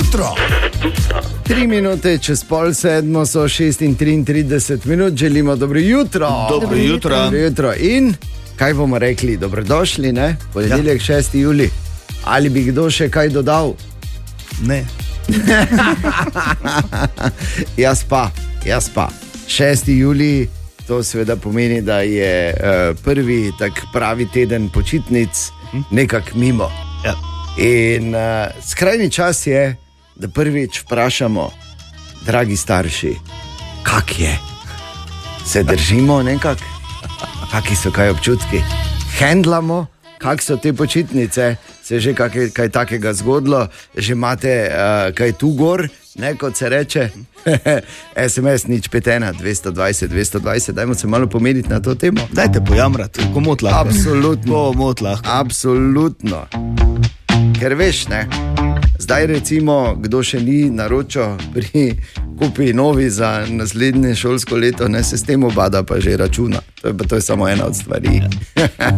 jutro. 3 minute čez pol sedmo so 6:33 minut, želimo dobro jutro. Dobro jutro. Dobro jutro. In kaj bomo rekli, dobrodošli, ne? Ponedeljek 6. juli. Ali bi kdo še kaj dodal? Ne. Jaz pa. 6. juli, to seveda pomeni, da je prvi tak pravi teden počitnic nekako mimo. Ja. In skrajni čas je, da prvič vprašamo, dragi starši, kak je? Se držimo nekako? Kaki so kaj občutki? Handlamo, kak so te počitnice? Se je že kaj takega zgodilo? Že imate kaj tu gor, ne, kot se reče? SMS nič 5 220 220, dajmo se malo pomeniti na to temo. Dajte pojamrati, komot lahko. Absolutno. Komot lahko. Absolutno. Ker veš, ne, zdaj recimo, kdo še ni naročil pri kupi novi za naslednje šolsko leto, ne, se s tem obada pa že računa. To je samo ena od stvari.